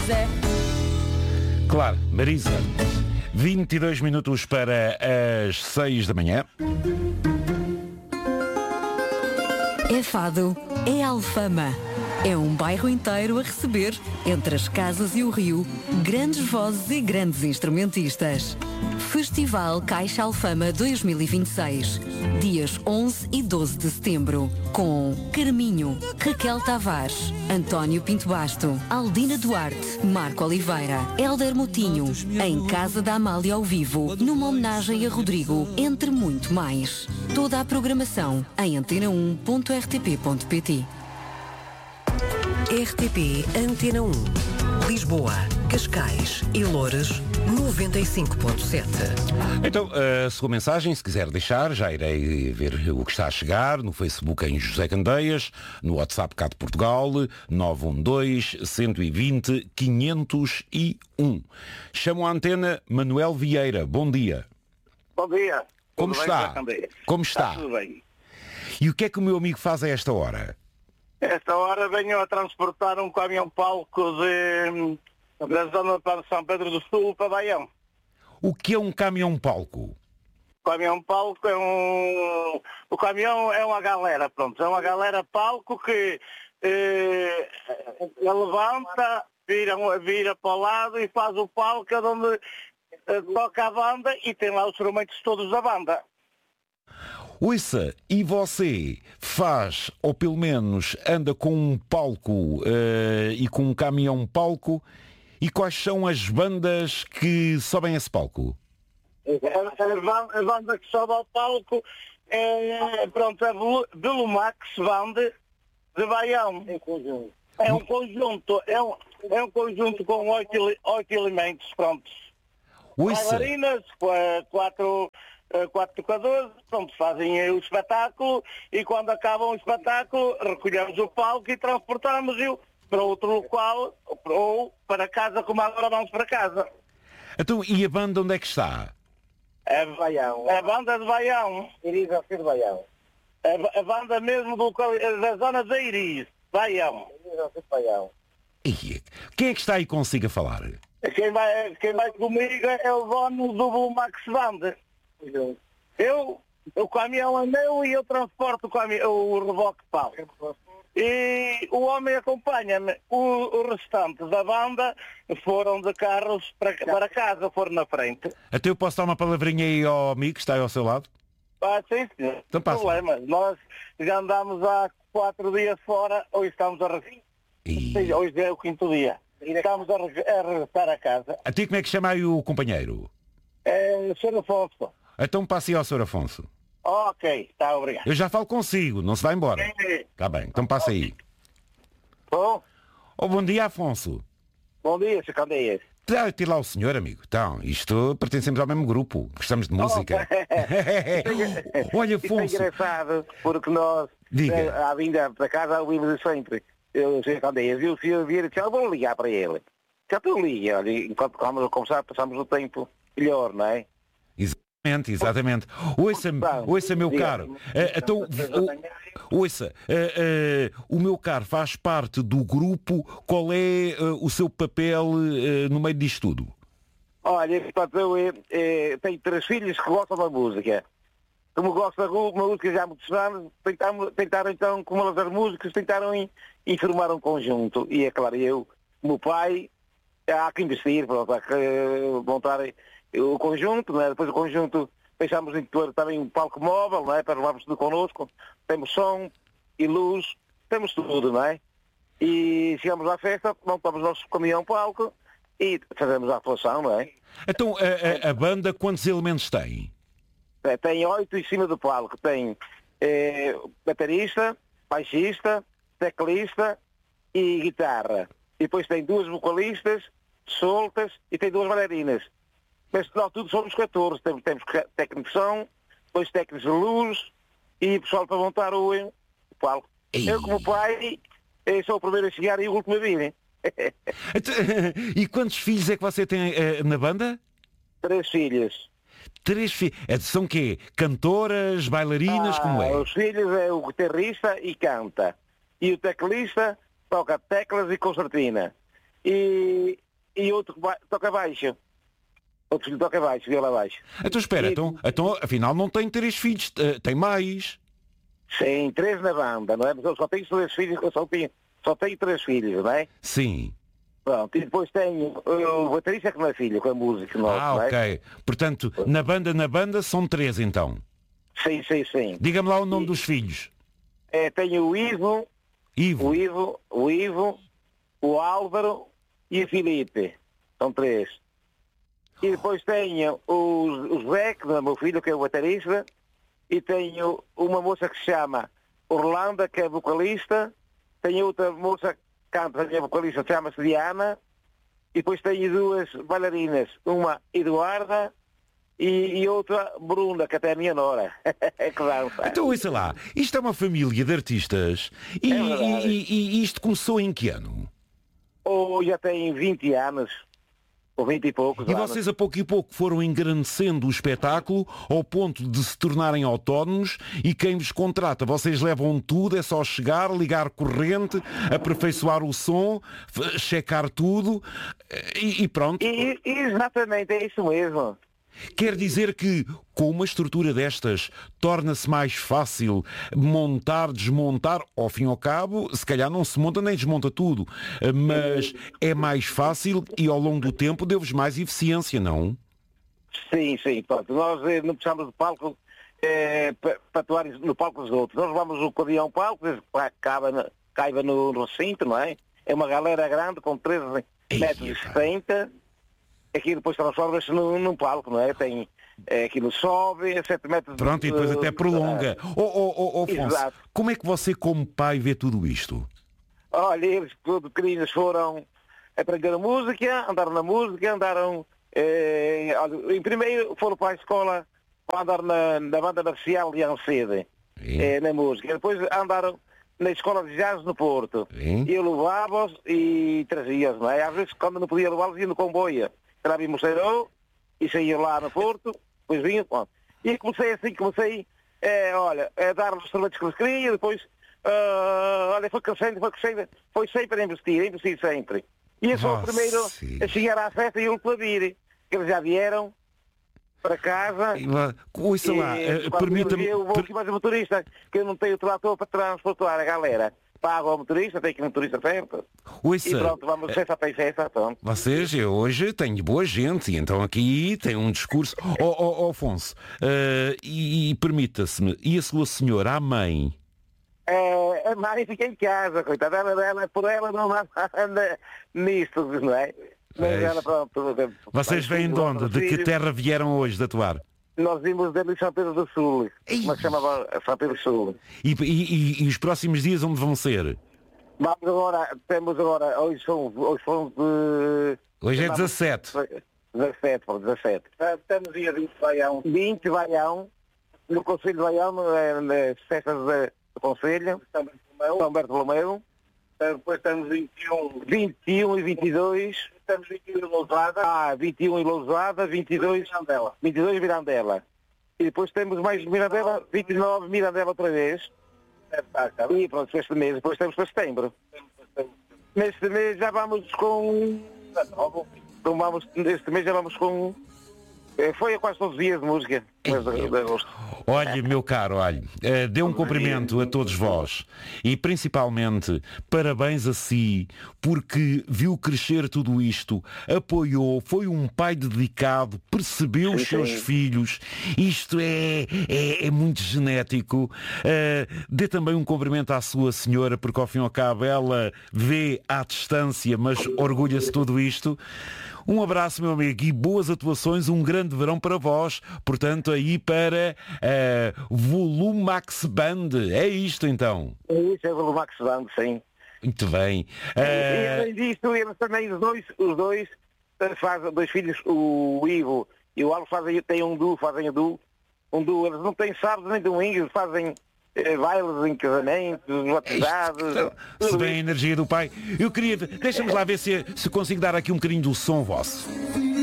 Marisa. Claro, Marisa. 22 minutos para as 6 da manhã. É Fado, é Alfama. É um bairro inteiro a receber, entre as casas e o rio, grandes vozes e grandes instrumentistas. Festival Caixa Alfama 2026. Dias 11 e 12 de setembro. Com Carminho, Raquel Tavares, António Pinto Basto, Aldina Duarte, Marco Oliveira, Hélder Motinho. Em Casa da Amália ao vivo, numa homenagem a Rodrigo, entre muito mais. Toda a programação em antena1.rtp.pt. RTP Antena 1. Lisboa, Cascais e Loures, 95.7. Então, a sua mensagem, se quiser deixar, já irei ver o que está a chegar no Facebook em José Candeias, no WhatsApp cá de Portugal, 912-120-501. Chamo a antena Manuel Vieira. Bom dia. Bom dia. Como Tudo está? bem, Como está? Tudo bem. E o que é que o meu amigo faz a esta hora? Esta hora venho a transportar um caminhão-palco da zona para São Pedro do Sul para Baião. O que é um caminhão-palco? O caminhão-palco é O caminhão é uma galera, pronto. É uma galera-palco que levanta, vira para o lado e faz o palco onde toca a banda e tem lá os instrumentos todos da banda. Ouça, e você faz, ou pelo menos anda com um palco e com um caminhão-palco, e quais são as bandas que sobem esse palco? A banda que sobe ao palco é Belumax Band de Baião. É um conjunto, é um conjunto com 8 elementos, prontos. Bailarinas, quatro tocadores, pronto, fazem o espetáculo e quando acabam o espetáculo recolhemos o palco e transportamos-o para outro local ou para casa, como agora vamos para casa. Então, e a banda onde é que está? É Baião. É a banda de Baião. Iris ao de Baião. A banda mesmo da zona de Iris, Baião. Iris ao de Baião. E quem é que está aí consigo a falar? Quem vai comigo é o dono do Max Band. O caminhão é meu e eu transporto o reboque de pau. E o homem acompanha-me. O restante da banda foram de carros para casa, foram na frente. Até eu posso dar uma palavrinha aí ao amigo que está aí ao seu lado? Sim, senhor. Então passa. Problema. Nós já andamos há 4 dias fora, hoje estamos a Hoje é o 5º dia. Estamos a regressar a casa. A ti como é que chama aí o companheiro? É o Sr. Afonso. Então passe aí ao Sr. Afonso. Ok, está, obrigado. Eu já falo consigo, não se vai embora. Está bem, então passa aí. Bom? Bom dia, Afonso. Bom dia, Sr. Candeias. Tira lá o senhor, amigo. Então, isto pertencemos ao mesmo grupo. Gostamos de música. Olha, Afonso. Isso é engraçado, porque nós, à vinda para casa, ouvimos sempre. Eu, Sr. Candeias, e o senhor vira e disse, vou ligar para ele. Já estou liga, olha, enquanto vamos a conversar, passamos o tempo melhor, não é? Exatamente. Ouça, meu caro. Então, ouça, o meu caro faz parte do grupo. Qual é o seu papel no meio disto tudo? Olha, eu tenho 3 filhos que gostam da música. Como gosto da música já há muitos anos, tentaram então, como elas as músicas, tentaram formar um conjunto. E é claro, eu, como pai, há que investir, pronto, há que montar o conjunto, não é? Depois o conjunto pensámos em ter também um palco móvel, não é? Para levarmos tudo connosco. Temos som e luz, temos tudo, não é? E chegamos à festa, montamos o nosso caminhão-palco e fazemos a atuação, não é? Então, a banda quantos elementos tem? Tem 8 em cima do palco. Tem baterista, baixista, teclista e guitarra. E depois tem 2 vocalistas soltas e tem 2 bailarinas. Mas nós tudo somos 14. Temos técnicos de som, 2 técnicos de luz e pessoal para montar o palco. Eu, como pai, sou o primeiro a chegar e o último a vir. E quantos filhos é que você tem na banda? 3 filhos. 3 filhos. São quê? Cantoras, bailarinas, como é? Os filhos é o guitarrista e canta. E o teclista toca teclas e concertina. e outro toca baixo. Outro filho toca baixo, viola baixo. Então espera, então afinal não tem 3 filhos, tem mais. Sim, 3 na banda, não é? Mas eu só tenho 3 filhos, eu só tenho 3 filhos, não é? Sim. Pronto, e depois tenho o baterista que não é filho, com a música nossa, ok. Não é? Portanto, na banda são 3 então. Sim. Diga-me lá o nome dos filhos. Tenho o Ivo, o Álvaro e o Filipe. São 3. E depois tenho o Zé, que é o meu filho, que é o baterista, e tenho uma moça que se chama Orlando, que é vocalista, tenho outra moça que canta, que é vocalista, chama-se Diana, e depois tenho 2 bailarinas, uma Eduarda e outra Bruna, que até é a minha nora. É claro. Então, sei lá, isto é uma família de artistas e isto começou em que ano? Já tem 20 anos. Ou 20 e poucos. E vocês a pouco e pouco foram engrandecendo o espetáculo ao ponto de se tornarem autónomos e quem vos contrata, vocês levam tudo, é só chegar, ligar corrente, aperfeiçoar o som, checar tudo e pronto. Exatamente, é isso mesmo. Quer dizer que, com uma estrutura destas, torna-se mais fácil montar, desmontar, ao fim e ao cabo, se calhar não se monta nem desmonta tudo, mas é mais fácil e ao longo do tempo deu-vos mais eficiência, não? Sim, pronto. Nós não precisamos de palco para atuar no palco dos outros. Nós vamos o acordeão palco, caiba no recinto, não é? É uma galera grande com 13 metros e 70. Aqui depois transforma-se num palco, não é? Tem aquilo sobe a 7 metros. Pronto, e depois até prolonga. Afonso, como é que você como pai vê tudo isto? Olha, eles todos pequeninos foram aprender a música, andaram na música, andaram... em primeiro foram para a escola para andar na banda marcial de Ancede, na música. Depois andaram na escola de jazz no Porto. Eu levava-os e trazia-os, não é? Às vezes quando não podia levá-los ia no comboio. Era em Moceirão e saía lá no Porto, depois vinha, pronto. E comecei a dar os instrumentos que eles queriam, depois, foi crescendo, foi sempre a investir sempre. E eu sou o primeiro a chegar à festa e o clavír, que eles já vieram para casa. Ouça lá, permita-me... Eu vou aqui mais a motorista, que eu não tenho trator para transportar a galera. Pago ao motorista, tem que ir no motorista certo. Ouça, e pronto, vamos festa para festa, pronto. Vocês, eu hoje tenho boa gente, e então aqui tem um discurso... Afonso, e permita-se-me, e a sua senhora, a mãe? A mãe fica em casa, coitada, por ela não anda nisto, não é? Mas ela, pronto... Vocês vêm de onde? De que terra vieram hoje de atuar? Nós vimos de São Pedro do Sul, mas se chamava São Pedro do Sul. E os próximos dias onde vão ser? Temos agora, hoje de... Hoje é 17. 17. Estamos dia 20 de Baião. 20 de Baião, no Conselho de Baião, nas festas do Conselho, São Bartolomeu. Depois estamos 21 e 22. Estamos 21 em Lousada. 21 em Lousada, 22 Mirandela. E depois temos mais Mirandela, 29 Mirandela outra vez. E pronto, este mês, depois temos para setembro. Neste mês já vamos com... Neste mês já vamos com... Foi a quase todos os dias de música. De agosto. Olhe, meu caro, dê um cumprimento a todos vós e principalmente parabéns a si porque viu crescer tudo isto, apoiou, foi um pai dedicado, percebeu os seus filhos. Isto é muito genético. Dê também um cumprimento à sua senhora porque ao fim e ao cabo ela vê à distância, mas orgulha-se de tudo isto. Um abraço, meu amigo, e boas atuações, um grande verão para vós, portanto, aí para Volumax Band. É isto, então? É isso, é Volumax Band, sim. Muito bem. E além disso, eles também, os dois fazem, 2 filhos, o Ivo e o Alvo, têm um duo, eles não têm sábado nem domingo, eles fazem... bailes em casamentos, batizados... Se vem a energia do pai. Eu queria... Deixa-me lá ver se consigo dar aqui um bocadinho do som vosso.